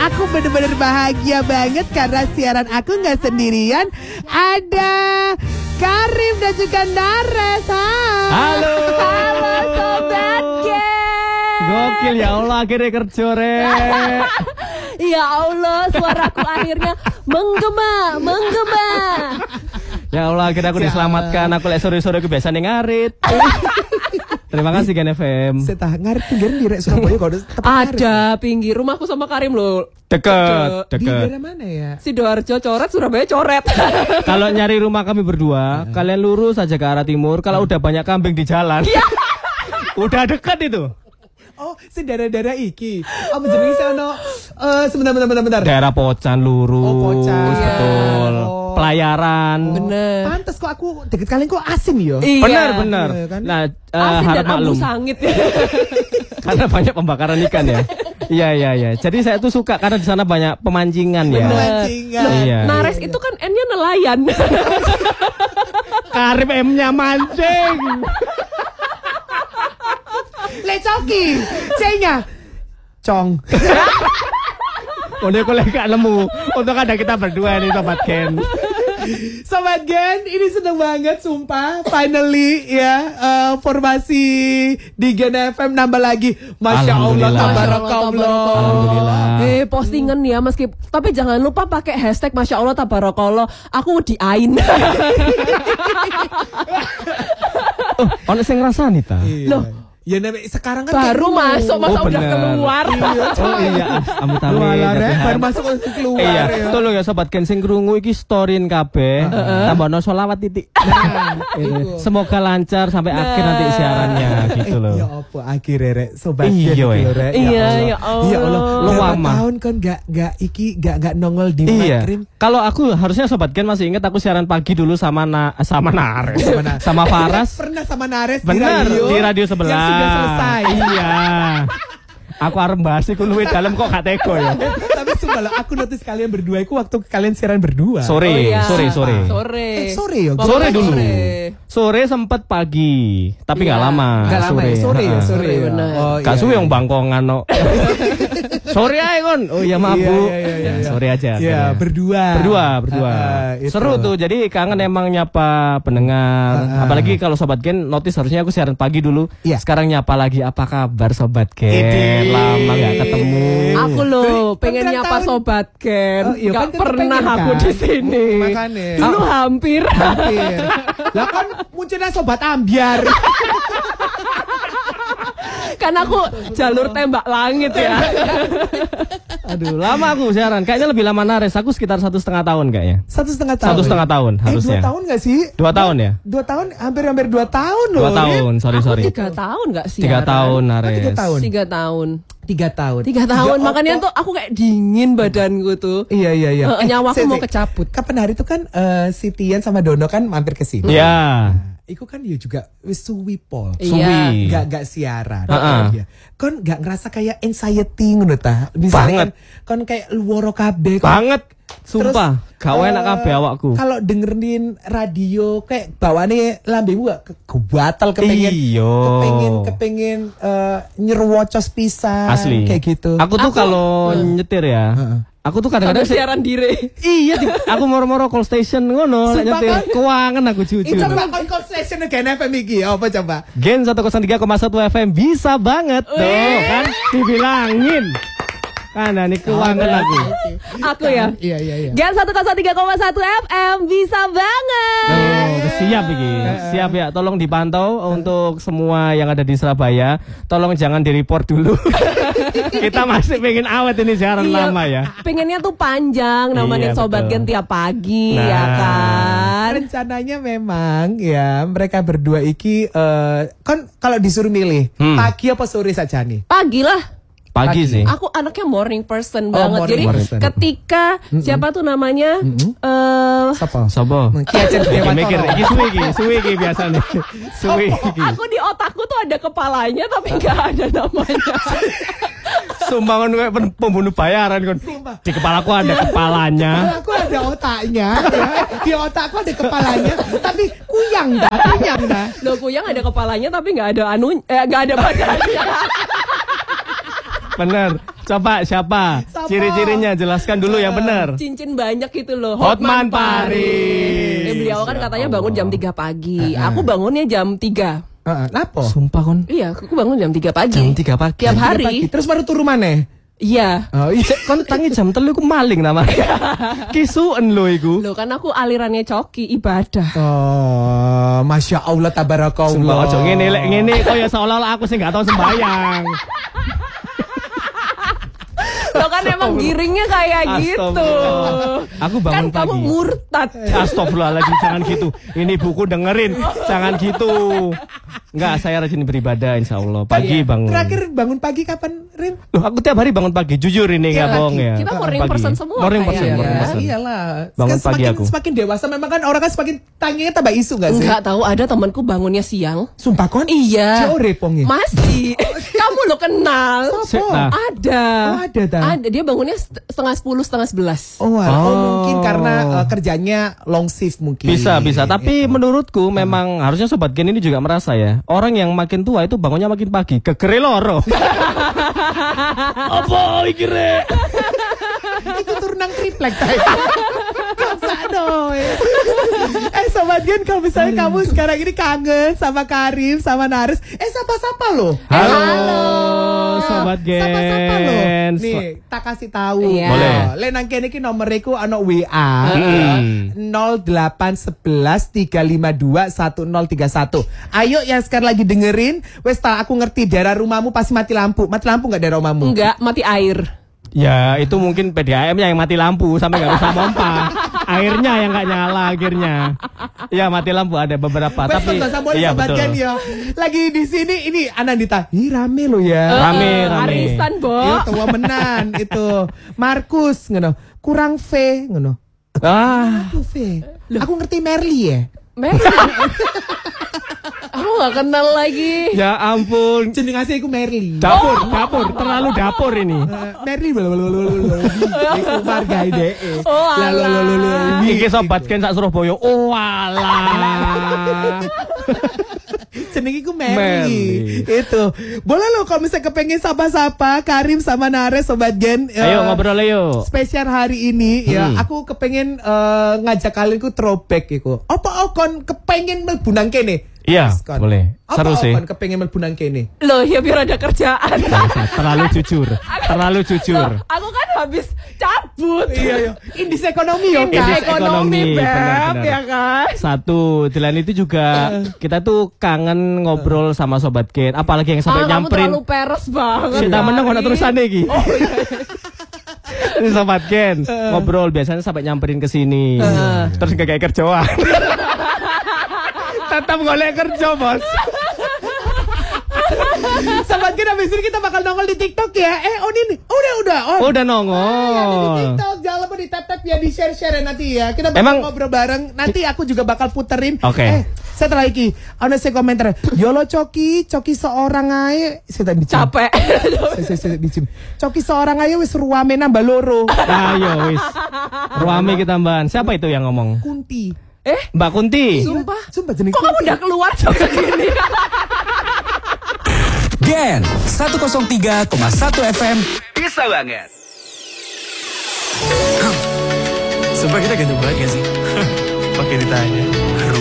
Aku bener-bener bahagia banget karena siaran aku gak sendirian. Ada Karim dan juga Nares. Halo. Halo Sobat Gen. Gokil ya Allah, akhirnya kerja Rek. Ya Allah, suaraku akhirnya menggema. Ya Allah, akhirnya aku diselamatkan. Aku lek sore-sore aku biasa ngarit. Terima kasih Gen FM. Setah ngarit pinggir di Surabaya kok Ada pinggir rumahku sama Karim loh. Deket. Di daerah mana ya? Sidoarjo coret, Surabaya coret. Kalau nyari rumah kami berdua, kalian lurus aja ke arah timur. Kalau udah banyak kambing di jalan, udah dekat itu. Oh, si daerah-daerah iki. Oh, menjadi sana. Sebentar. Daerah Pocan lurus. Oh, Pocan. Betul. Oh. Pelayaran. Bener. Pantes kok aku deket kalian kok asin ya? Iya. Benar. Iya, kan? Nah, Asin harap dan ambu maklum. sangit. Karena banyak pembakaran ikan ya. Iya. Jadi saya tuh suka karena di sana banyak pemancingan ya. Pemancingan. Iya. Nares itu kan N-nya nelayan. Karim M-nya mancing. Lecoki, C-nya Cong. Udah aku lagi gak nemu. Untuk ada kita berdua nih Sobat Gen. Sobat Gen, ini seneng banget sumpah. Finally ya, formasi di Gen FM nambah lagi. Masya Allah, tabarakallah. Alhamdulillah. Postingan ya tapi jangan lupa pakai hashtag Masya Allah tabarakallah. Aku diain. Oh, ono sing ngrasani ta? Loh, ya sekarang kan baru masuk masa Oh, udah bener. keluar. Oh iya, amit-amit. Walah, Rek, tapi baru masuk keluar Iya, ya. tolong ya Sobat Gen sing krungu iki storyin kabeh, tambahno sholawat titik. Iku. Semoga lancar sampai akhir nanti siarannya gitu loh. Ya apa akhirnya Rek, Sobat Iya, Gen weh. gitu, Rek. Iya, ya Allah. Ya Allah, Lu berapa lama. tahun kan gak nongol di Iya. Makrim. Kalau aku harusnya Sobat Gen masih ingat aku siaran pagi dulu sama Nares, sama Faras. Pernah sama Nares Benar, di radio sebelah. yang sudah selesai. Iya. Aku arep bahas iku luwih dalem kok gak teko ya. Tapi sumpah loh, aku notice kalian berdua itu waktu kalian siaran berdua. Sore, Oh, iya. sore. Sore. Sore ya. Sore dulu. Sore. Sore sempet pagi, tapi nggak Iya. lama. Gak lama ya, sore ya, Ha-ha. sore ya. benar. Oh, Gak iya, suwe iya. yang bangkongan no. Sore aja kon. Oh iya maaf Iya, Bu. iya, iya, Ya, iya. sore aja. Iya, akhirnya. berdua. Berdua. Itu. Seru tuh. Jadi kangen emang nyapa pendengar. Apalagi kalau Sobat Gen notice harusnya aku siaran pagi dulu. Iya. Sekarang nyapa lagi. Apa kabar Sobat Gen? Ide. Lama gak ketemu. Aku loh pengen Kan nyapa tahun- Sobat Gen. Oh, iya, Gak kan tetep pernah pengen, aku kan? di sini. Makanya. Dulu hampir. Hampir. Lah kan munculnya Sobat Ambiar. Kan aku jalur tembak langit ya. Aduh, lama aku siaran. Kayaknya lebih lama Nares. Aku sekitar 1,5 tahun kayaknya. 1,5 tahun. 1,5 tahun harusnya. 2 tahun gak sih? 2 tahun ya? 2 tahun, hampir 2 tahun loh. 2 tahun, sorry. Aku 3 tahun gak sih? 3 tahun Nares. 3 tahun. 3 tahun. 3 tahun. 3 tahun. Ya, Makanya apa? tuh aku kayak dingin badanku tuh. Iya. Nyawaku mau kecabut. Kapan hari itu kan si Tian sama Dono kan mampir ke sini. Ya. Iku kan dia juga wis suwi pol. Iya. Suwi. Gak siaran. Heeh. Iya. Kon gak ngerasa kayak anxiety ngono ta? Misalnya kon kayak luworo kabeh kon. Banget. Sumpah, gak enak kabeh awakku. Kalau dengerin radio kayak bawaane lambemu gak kebatal kepengen Iyo. kepengen nyerwocos pisan Asli. kayak gitu. Aku tuh kalau nyetir ya. Aku tuh kadang-kadang Sampai siaran diri. Iya, aku moro-moro call station ngono Sumpah, nyetir. kan? Kewangan aku Itu jujur. coba kon station Gen FM iki apa coba? Gen 103,1 FM bisa banget tuh kan dibilangin. Kan ini kewangan aku. Aku ya. Iya. Gen 103,1 FM bisa banget. Siap iki. Siap ya. Tolong dipantau untuk semua yang ada di Surabaya. Tolong jangan di-report dulu. Kita masih pengen awet ini siaran Iya, lama ya. Pengennya tuh panjang nemenin Iya, Sobat betul. Gen tiap pagi Nah. ya kan. Rencananya memang ya mereka berdua iki kan kalau disuruh milih pagi apa sore saja nih? Pagi lah. Pagi sih. Aku anaknya morning person Oh, banget. morning Jadi person. ketika siapa tuh namanya? Siapa? Sobo. Ki Aceh Dewantoro. Mikir iki suwi iki biasanya. Suwi iki. Aku di otakku tuh ada kepalanya tapi nggak ada namanya. Sumpah kan kayak pembunuh bayaran kan. Di kepalaku ada kepalanya. Aku ada otaknya, ya. Di otakku ada kepalanya, tapi kuyang dah. Loh, kuyang ada kepalanya tapi nggak ada nggak ada badannya. Bener. Coba siapa? Siapa? Ciri-cirinya jelaskan dulu yang benar. Cincin banyak gitu loh. Hotman Paris. Beliau kan katanya bangun jam 3 pagi. Heeh. Aku bangunnya jam 3. Lapo? Sumpah kon. Iya, aku bangun jam 3 pagi. Jam 3 pagi. Tiap Pagi. hari. Terus baru turu maneh. Iya. Oh iya. Kon tangi jam 3 ku maling namanya. Kisuen lo iku. Loh kan aku alirannya coki ibadah. Oh, Masya Allah Sumpah tabarakallah. ojo ngene lek ngene kaya seolah-olah aku sih gak tau sembayang. Loh kan emang giringnya kayak gitu. Astagfirullah. Aku bangun Kan kamu pagi. murtad. Astagfirullahaladzim, jangan gitu. Ini buku dengerin, jangan gitu. Enggak, saya rajin beribadah insya Allah. Pagi bangun. Terakhir bangun pagi kapan, Rin? Loh, aku tiap hari bangun pagi, jujur ini Iya nggak bohong lagi. ya. Kita morning Pagi. person semua Morning person, kayaknya. morning person. Iyalah. Bangun Kan pagi semakin, aku. Semakin dewasa memang kan orang kan semakin tanginya tambah isu gak sih? Enggak tahu ada temanku bangunnya siang. Sumpah kon? Iya. Jauh repongnya. Masih. Kamu lo kenal. Nah. Ada. Oh, ada, ta? Ada. Dia bangunnya setengah 10, setengah 11. Oh, Oh. mungkin karena kerjanya long shift mungkin. Bisa. Tapi Gitu. menurutku memang harusnya Sobat Gen ini juga merasa ya. Orang yang makin tua itu bangunnya makin pagi. Kegere loro. Apa iki rek? Itu turnang triplek tadi. Sobat Gen, kalau misalnya kamu sekarang ini kangen sama Karim, sama Naris, sapa-sapa loh. Halo, Sobat Gen. Sapa-sapa loh. Nih, tak kasih tahu. Iya. Boleh. Le nang kene iki nomeriku ana WA. 0811 352 1031. Ayo yang sekarang lagi dengerin, wes tak aku ngerti daerah rumahmu pasti mati lampu. Mati lampu enggak daerah rumahmu? Enggak, mati air. Ya itu mungkin PDAM-nya yang mati lampu sampai nggak bisa pompa. Airnya yang nggak nyala akhirnya. Ya mati lampu ada beberapa. Wes Tapi iya, iya Sobat Gen betul. ya. Lagi di sini ini Anandita. Ih rame lo ya. Rame. Arisan, Bo. Iya tua menan itu. Markus ngono. Kurang V ngono. Ah, Aku V. Aku ngerti Merly ya. Mer. Aku gak kenal lagi. ya ampun. Jeneng asli aku Merly. Dapur, terlalu dapur ini. Merly iku marga ide. Oh, alah. Iki Sobat Gen sak Surabaya. Oh alah. Jeneng iku Merly. Merly. Itu. Boleh lo kalau misalnya kepengen sapa-sapa Karim sama Nares Sobat Gen. Ayo ngobrol yuk. Spesial hari ini ya aku kepengen ngajak kalian ku throwback iku. Apa kon kepengen mlebu nang kene? Iya, Mas, Kon. boleh. Apa Seru sih. kon kepengen mlebu nang kene? Loh, ya biar ada kerjaan. Terlalu jujur. Loh, aku kan habis cabut. Iya. Indis ekonomi yo. Indis Indis ekonomi, ekonomi, Beb, benar. ya kan? Satu, selain itu juga kita tuh kangen ngobrol sama Sobat Gen. Apalagi yang sampai Kamu nyamperin. terlalu peres banget. Kita menang Kari. ono terusan iki. Ini Sobat Gen ngobrol biasanya sampai nyamperin ke sini. Terus gak kayak kerjaan. Tetap golek kerja, Bos. Sobat Gen abis ini kita bakal nongol di TikTok ya. On ini. Udah. Udah Di nongol. TikTok jangan lupa di tap ya, di share nanti ya. Kita bakal Emang- ngobrol bareng. Nanti aku juga bakal puterin. Oke. Setelah iki ana sing komentar. Yolo Coki seorang ae. Saya tadi Capek. Saya dicim. Coki seorang ae wis ruame nambah loro. Ayo wis. Ruame kita mbahan. Siapa itu yang ngomong? Kunti. Mbak Kunti. Sumpah jeneng Kok kamu udah keluar jam segini? Gen 103,1 FM bisa banget. Sumpah kita ganteng banget gak sih? Pakai ditanya.